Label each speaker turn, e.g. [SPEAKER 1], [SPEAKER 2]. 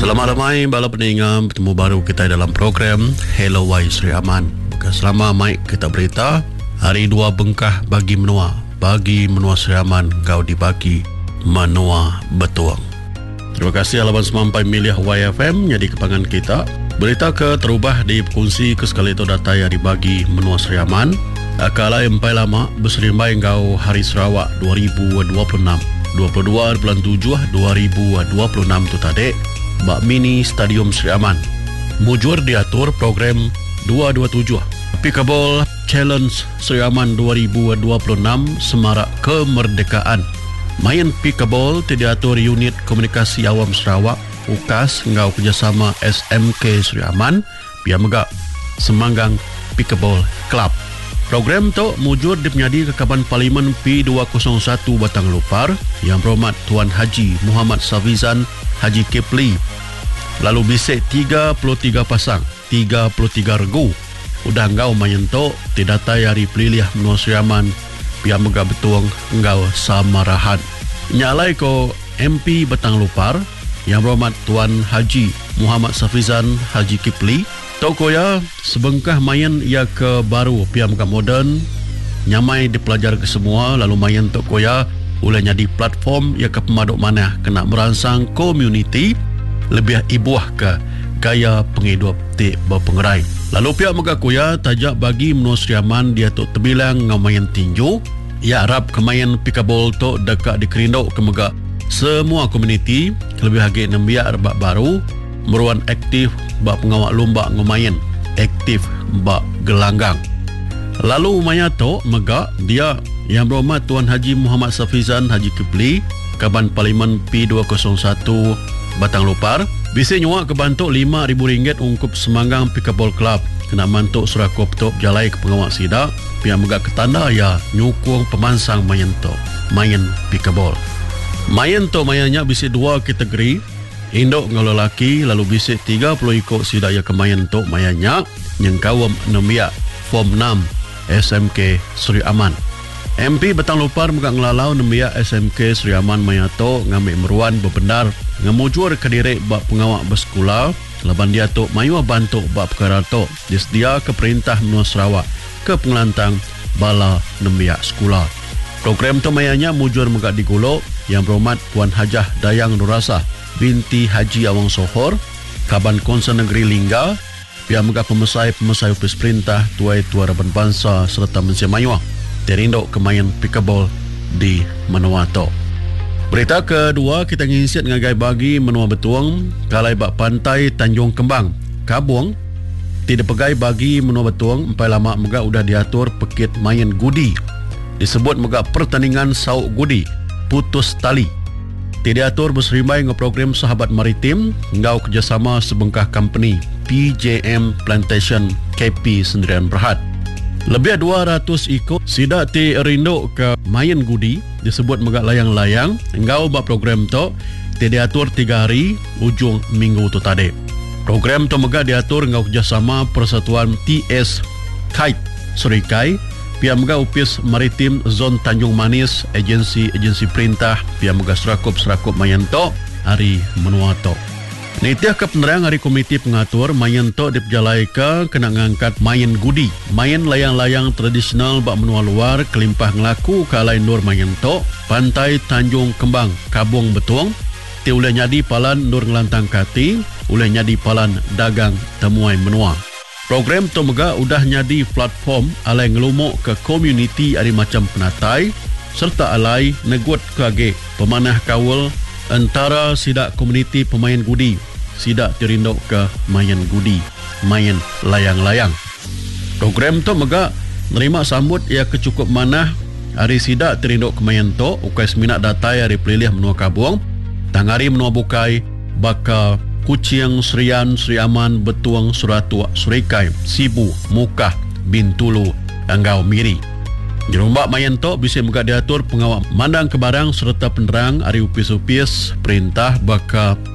[SPEAKER 1] Selamat lamai bala peningam, bertemu baru kita dalam program Hello Wai Sri Aman. Selama mai kita berita hari 2 bengkah bagi menua Sri Aman kau dibagi menua betuang. Terima kasih alaban semampai milih YFM jadi kepangan kita. Berita ke terubah dikongsi ke sekali itu data yang dibagi menua Sri Aman. Akala empai lama berserimbai kau Hari Sarawak 2026 22 bulan 7 2026 tu tadi Bak Mini Stadium Sri Aman. Mujur diatur program 227 Pickleball Challenge Sri Aman 2026 Semarak Kemerdekaan. Main pickleball diatur Unit Komunikasi Awam Sarawak UKAS ngau kerjasama SMK Sri Aman Pia Megak Semanggang Pickleball Club. Program tu mujur dipenyadi ke Kaban Parlimen P201 Batang Lupar yang berhormat Tuan Haji Muhammad Safizan Haji Kipli. Lalu bisik 33 pasang, 33 regu. Udah engkau main tu didata hari pelilih menua Sri Aman pihak megah betuang engkau samarahan. Nyalai ko MP Batang Lupar yang berhormat Tuan Haji Muhammad Safizan Haji Kipli. Toko ya sebengkah main ia ke baru pihak megah moden nyamai dipelajar ke semua lalu main toko ya ulai jadi platform ia ke pemaduk mana kena merangsang komuniti lebih ibuah ke gaya penghidup ti berpengerai. Lalu pihak megah kuya tajak bagi menua Sri Aman dia tu terbilang ngamayan tinju ia harap kemayan pickleball tu dekat dikerinduk ke megah semua komuniti lebih lagi nembiak rebak baru meruan aktif bak pengawak lomba ngemayan aktif bak gelanggang. Lalu umaya tu megak dia yang berhormat Tuan Haji Muhammad Safizan Haji Kipli Kaban Parlimen P201 Batang Lupar bisa nyuak kebantuk RM5,000 ungkup Semanggang Pickleball Club kena mantuk surakup top jalai ke pengawak sidak pihak megak ketanda ya nyukung pemansang main pickleball. Main tu mayanya bisa 2 kategori induk ngalo laki lalu bisa 30 ikut sidak ya kemayan tu mayanya yang kawam nembiak Form 6 SMK Sri Aman. MP Batang Lupar megak ngelalau nembiak SMK Sri Aman mayato ngambil meruan bebenar ngemujur ke diri bak pengawak bersekolah laban dia tu mayu bantu bak perkara tu disdia ke perintah menua Sarawak ke pengelantang bala nembiak sekolah. Program tu mayanya mujur megak digulok yang berhormat Puan Hajah Dayang Nurasah binti Haji Awang Sohor Kaban Konsen Negeri Lingga pihak megak pemesai ofis perintah tuai-tuai Raban Bangsa serta Malaysia Mayuah terinduk kemayan pickleball di menua tu. Berita kedua kita ngisiat ngagai bagi menua betuang kalai bak pantai Tanjung Kembang Kabuang tidak pegai bagi menua betuang empai lama megak udah diatur pekit main gudi disebut megak pertandingan sauk gudi putus tali tidak atur berserimbai dengan program sahabat maritim ngau kerjasama sebengkah company PJM Plantation KP Sendirian Berhad. Lebih 200 ikut sidak ti rinduk ke main gudi disebut megak layang-layang engkau bak program tu tidak atur 3 hari ujung minggu tu tadi. Program tu megak diatur engkau kerjasama Persatuan TS Kite Serikai pihak megak upis maritim zon Tanjung Manis agensi perintah pihak megak serakup mayan tu hari menua tu. Nitiah ke penerang hari komiti pengatur main tu diperjalai ke kena ngangkat main gudi main layang-layang tradisional bak menua luar kelimpah ngelaku ke alai nur main tu pantai Tanjung Kembang Kabuang Betuang ti uleh nyadi palan nur ngelantang kati uleh nyadi palan dagang temuai menua. Program tu megak udah nyadi platform alai ngelumuk ke komuniti ada macam penatai serta alai negut ke age pemanah kawal antara sidak komuniti pemain gudi sidak terinduk ke main gudi main layang-layang. Program tu megak nerima sambut ia kecukup manah hari sidak terinduk ke main tu ukai seminat datai hari pelilih menua Kabuang tangari menua bukai baka Kucing, Serian, Sri Aman, Betuang, Suratua, Surikai, Sibu, Mukah, Bintulu, Anggau Miri. Di rombak mayan tu bisa megak diatur pengawak mandang ke barang serta penerang hari upis-upis perintah baka